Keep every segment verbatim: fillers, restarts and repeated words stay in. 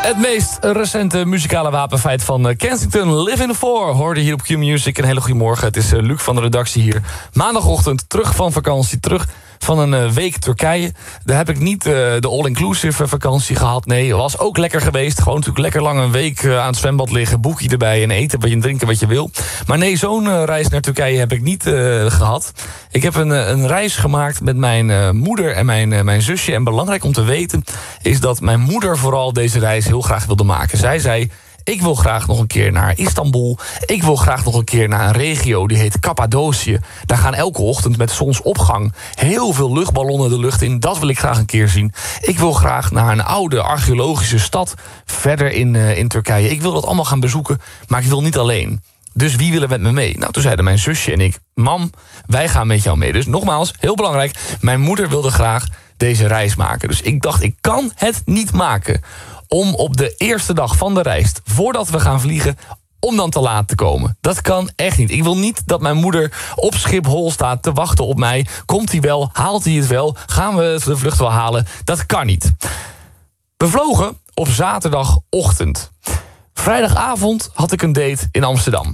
Het meest recente muzikale wapenfeit van Kensington, Live in the Four, hoorde hier op Q-Music. Een hele goede morgen. Het is Luc van de redactie hier. Maandagochtend, terug van vakantie, terug van een week Turkije. Daar heb ik niet uh, de all-inclusive vakantie gehad. Nee, was ook lekker geweest. Gewoon natuurlijk lekker lang een week uh, aan het zwembad liggen, boekje erbij en eten en drinken wat je wil. Maar nee, zo'n uh, reis naar Turkije heb ik niet uh, gehad. Ik heb een, uh, een reis gemaakt met mijn uh, moeder en mijn, uh, mijn zusje. En belangrijk om te weten is dat mijn moeder vooral deze reis heel graag wilde maken. Zij zei: ik wil graag nog een keer naar Istanbul. Ik wil graag nog een keer naar een regio die heet Cappadocië. Daar gaan elke ochtend met zonsopgang heel veel luchtballonnen de lucht in. Dat wil ik graag een keer zien. Ik wil graag naar een oude archeologische stad verder in, uh, in Turkije. Ik wil dat allemaal gaan bezoeken, maar ik wil niet alleen. Dus wie willen met me mee? Nou, toen zeiden mijn zusje en ik: mam, wij gaan met jou mee. Dus nogmaals, heel belangrijk, mijn moeder wilde graag deze reis maken. Dus ik dacht, ik kan het niet maken om op de eerste dag van de reis, voordat we gaan vliegen, om dan te laat te komen. Dat kan echt niet. Ik wil niet dat mijn moeder op Schiphol staat te wachten op mij. Komt hij wel? Haalt hij het wel? Gaan we de vlucht wel halen? Dat kan niet. We vlogen op zaterdagochtend. Vrijdagavond had ik een date in Amsterdam.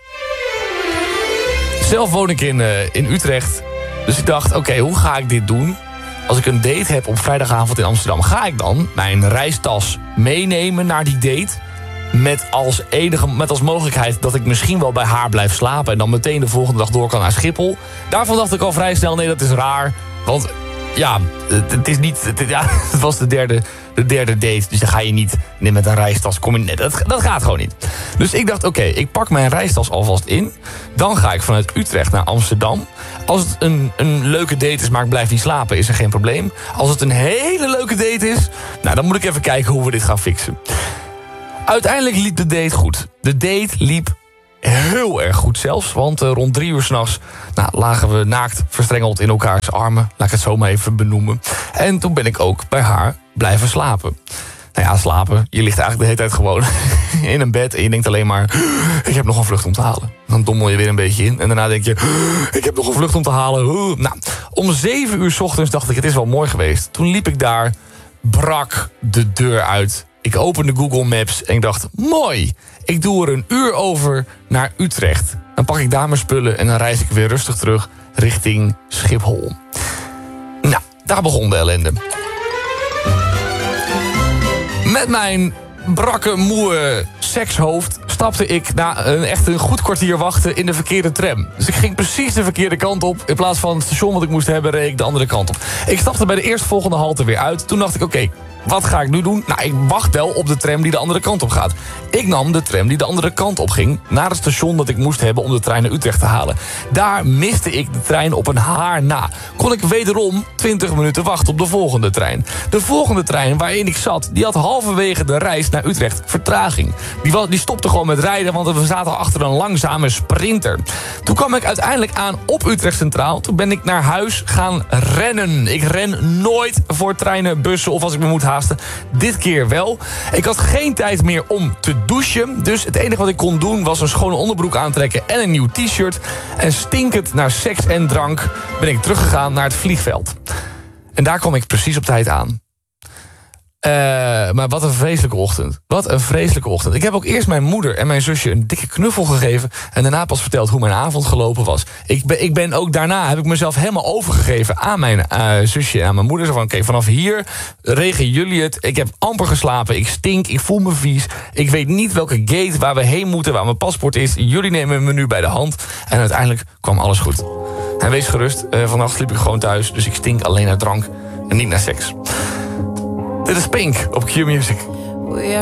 Zelf woon ik in, uh, in Utrecht. Dus ik dacht, oké, okay, hoe ga ik dit doen? Als ik een date heb op vrijdagavond in Amsterdam, ga ik dan mijn reistas meenemen naar die date? Met als, enige, met als mogelijkheid dat ik misschien wel bij haar blijf slapen en dan meteen de volgende dag door kan naar Schiphol. Daarvan dacht ik al vrij snel, nee, dat is raar. Want ja, het, het is niet. Het, ja, het was de derde, de derde date. Dus dan ga je niet nee, met een reistas. Kom je, nee, dat, dat gaat gewoon niet. Dus ik dacht, oké, okay, ik pak mijn reistas alvast in. Dan ga ik vanuit Utrecht naar Amsterdam. Als het een, een leuke date is, maar ik blijf niet slapen, is er geen probleem. Als het een hele leuke date is, nou, dan moet ik even kijken hoe we dit gaan fixen. Uiteindelijk liep de date goed. De date liep heel erg goed zelfs. Want uh, rond drie uur 's nachts nou, lagen we naakt verstrengeld in elkaars armen. Laat ik het zo maar even benoemen. En toen ben ik ook bij haar blijven slapen. Nou ja, slapen. Je ligt eigenlijk de hele tijd gewoon in een bed en je denkt alleen maar: ik heb nog een vlucht om te halen. Dan dommel je weer een beetje in en daarna denk je: ik heb nog een vlucht om te halen. Nou, om zeven uur 's ochtends dacht ik, het is wel mooi geweest. Toen liep ik daar, brak de deur uit. Ik opende Google Maps en ik dacht, mooi, ik doe er een uur over naar Utrecht. Dan pak ik daar mijn spullen en dan reis ik weer rustig terug richting Schiphol. Nou, daar begon de ellende. Met mijn brakke, moe sekshoofd stapte ik na een, echt een goed kwartier wachten in de verkeerde tram. Dus ik ging precies de verkeerde kant op. In plaats van het station wat ik moest hebben, reed ik de andere kant op. Ik stapte bij de eerstvolgende halte weer uit. Toen dacht ik, oké, okay, wat ga ik nu doen? Nou, ik wacht wel op de tram die de andere kant op gaat. Ik nam de tram die de andere kant op ging naar het station dat ik moest hebben om de trein naar Utrecht te halen. Daar miste ik de trein op een haar na. Kon ik wederom twintig minuten wachten op de volgende trein. De volgende trein waarin ik zat, die had halverwege de reis naar Utrecht vertraging. Die, was, die stopte gewoon met rijden, want we zaten al achter een langzame sprinter. Toen kwam ik uiteindelijk aan op Utrecht Centraal. Toen ben ik naar huis gaan rennen. Ik ren nooit voor treinen, bussen of als ik me moet haasten. Dit keer wel. Ik had geen tijd meer om te douchen. Dus het enige wat ik kon doen was een schone onderbroek aantrekken en een nieuw t-shirt. En stinkend naar seks en drank ben ik teruggegaan naar het vliegveld. En daar kwam ik precies op tijd aan. Uh, maar wat een vreselijke ochtend. Wat een vreselijke ochtend. Ik heb ook eerst mijn moeder en mijn zusje een dikke knuffel gegeven en daarna pas verteld hoe mijn avond gelopen was. Ik ben, ik ben ook daarna, heb ik mezelf helemaal overgegeven aan mijn uh, zusje en aan mijn moeder. Zo van, oké, okay, vanaf hier regelen jullie het. Ik heb amper geslapen, ik stink, ik voel me vies. Ik weet niet welke gate waar we heen moeten, waar mijn paspoort is. Jullie nemen me nu bij de hand. En uiteindelijk kwam alles goed. En wees gerust, uh, vannacht sliep ik gewoon thuis, dus ik stink alleen naar drank en niet naar seks. Dit is Pink op Q-Music.